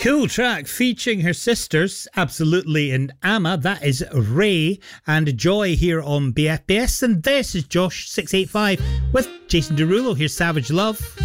Cool track featuring her sisters, Absolutely and Amma. That is Ray and Joy here on BFBS. And this is Josh685 with Jason Derulo. Here's Savage Love.